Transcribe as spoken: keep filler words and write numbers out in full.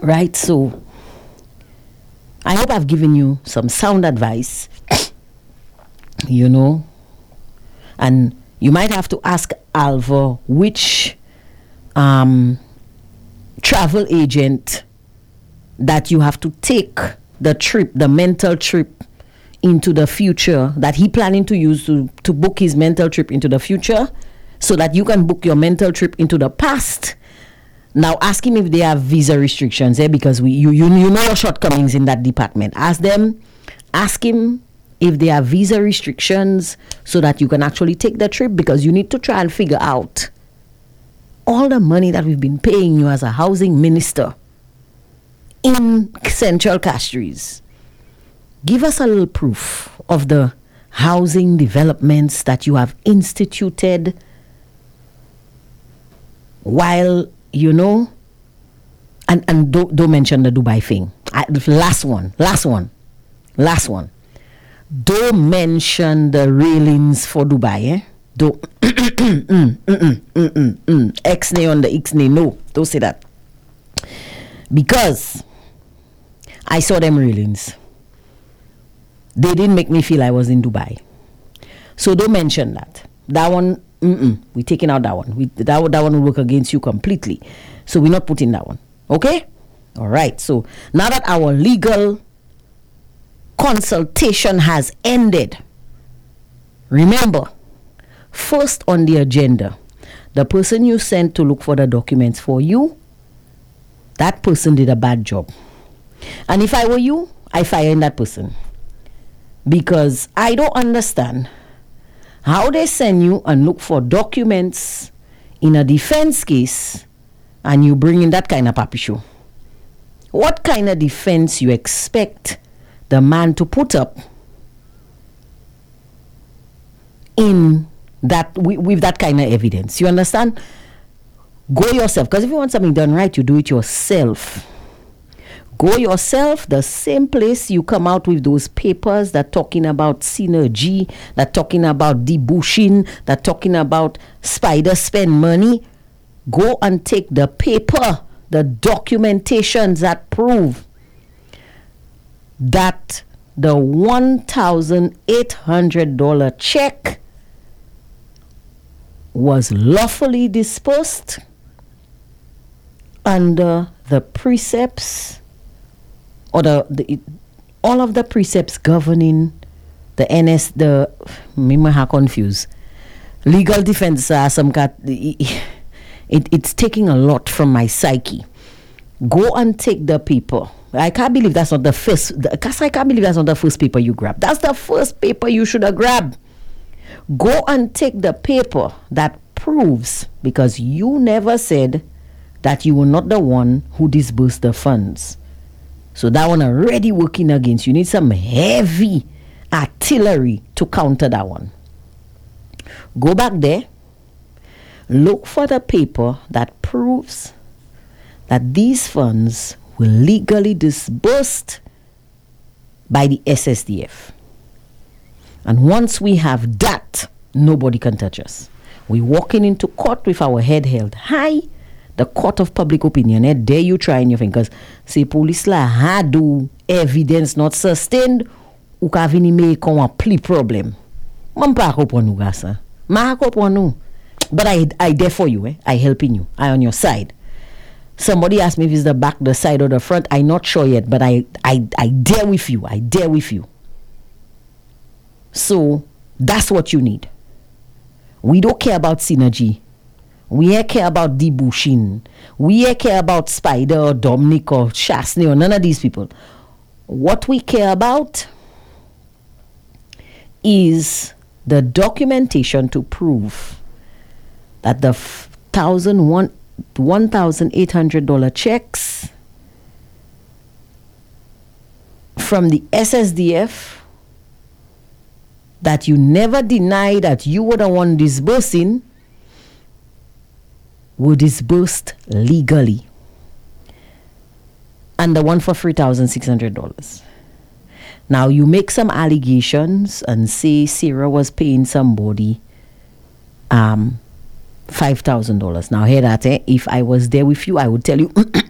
Right? So I hope I've given you some sound advice, you know, and you might have to ask Alva which um, travel agent that you have to take the trip, the mental trip into the future that he planning to use to, to book his mental trip into the future, so that you can book your mental trip into the past. Now ask him if they have visa restrictions, eh? Because we you, you you know your shortcomings in that department. Ask them, ask him if they have visa restrictions so that you can actually take the trip, because you need to try and figure out all the money that we've been paying you as a housing minister in Central Castries. Give us a little proof of the housing developments that you have instituted while, you know, and, and don't, don't mention the Dubai thing. I, last one, last one, last one. Don't mention the railings for Dubai, eh? Don't. mm, mm, mm, mm, mm, mm. X-nay on the X-nay. No, don't say that. Because I saw them railings. They didn't make me feel I was in Dubai. So don't mention that. That one, mm-mm, we're taking out that one. We, that, that one will work against you completely. So we're not putting that one. Okay? All right. So now that our legal consultation has ended, remember, first on the agenda, the person you sent to look for the documents for you, that person did a bad job. And if I were you, I fire that person. Because I don't understand how they send you and look for documents in a defense case and you bring in that kind of papi show. What kind of defense you expect the man to put up in that with, with that kind of evidence? You understand? Go yourself, because if you want something done right, you do it yourself. Go yourself, the same place you come out with those papers that talking about synergy, that talking about debushing, that talking about spider spend money. Go and take the paper, the documentations that prove that the one thousand eight hundred dollars check was lawfully dispersed under the precepts or the, the all of the precepts governing the N S, the me ha confused legal defense. Uh, some cat it, it's taking a lot from my psyche. Go and take the paper. I can't believe that's not the first. Because I can't believe that's not the first paper you grabbed. That's the first paper you should have grabbed. Go and take the paper that proves, because you never said that you were not the one who disbursed the funds. So that one already working against you. You need some heavy artillery to counter that one. Go back there. Look for the paper that proves that these funds were legally disbursed by the S S D F. And once we have that, nobody can touch us. We're walking into court with our head held high. The court of public opinion, eh? Dare you try in your fingers. Say police la ha do evidence not sustained. Ou ka vini me kon a pli problem. Man pa akop nou gasa. Ma akop nou. But I I there for you, eh? I helping you. I on your side. Somebody asked me if it's the back, the side, or the front. I'm not sure yet, but I I I dare with you. I dare with you. So that's what you need. We don't care about synergy. We care about debushing. We care about Spider or Dominic or Chasney or none of these people. What we care about is the documentation to prove that the thousand one one thousand eight hundred dollar checks from the S S D F that you never deny that you were the one disbursing were disbursed legally, and the one for three thousand six hundred dollars. Now you make some allegations and say Sarah was paying somebody um five thousand dollars. Now hear that, eh? If I was there with you, I would tell you